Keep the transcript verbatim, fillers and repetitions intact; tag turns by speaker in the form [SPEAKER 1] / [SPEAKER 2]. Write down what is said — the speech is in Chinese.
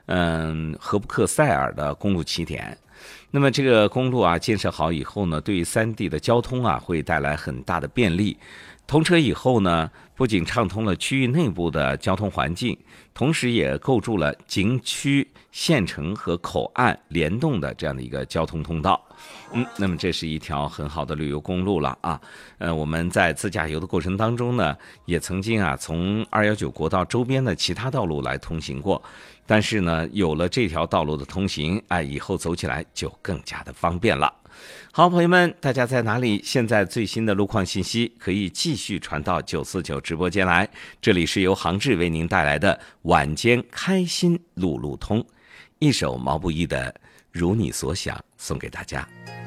[SPEAKER 1] 嗯，荷布克塞尔的公路起点。那么这个公路啊建设好以后呢，对于三地的交通啊会带来很大的便利。通车以后呢，不仅畅通了区域内部的交通环境，同时也构筑了景区、县城和口岸联动的这样的一个交通通道。嗯，那么这是一条很好的旅游公路了啊。呃，我们在自驾游的过程当中呢，也曾经啊从二一九国道周边的其他道路来通行过。但是呢，有了这条道路的通行，哎，以后走起来就更加的方便了。好，朋友们，大家在哪里？现在最新的路况信息可以继续传到九四九直播间来。这里是由杭志为您带来的晚间开心路路通，一首毛不易的《如你所想》送给大家。